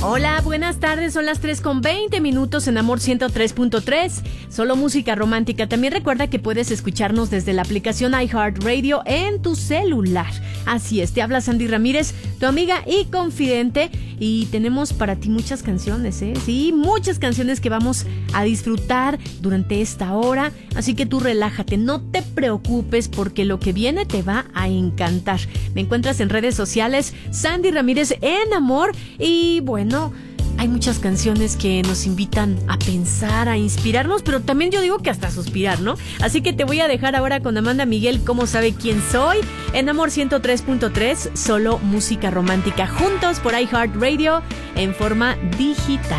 Hola, buenas tardes, son las 3:20 en Amor 103.3, solo música romántica. También recuerda que puedes escucharnos desde la aplicación iHeartRadio en tu celular. Así es, te habla Sandy Ramírez, tu amiga y confidente, y tenemos para ti muchas canciones, sí, muchas canciones que vamos a disfrutar durante esta hora, así que tú relájate, no te preocupes porque lo que viene te va a encantar. Me encuentras en redes sociales, Sandy Ramírez en Amor, y bueno, hay muchas canciones que nos invitan a pensar, a inspirarnos, pero también yo digo que hasta a suspirar, ¿no? Así que te voy a dejar ahora con Amanda Miguel, ¿Cómo sabe quién soy? En Amor 103.3, solo música romántica, juntos por iHeartRadio en forma digital.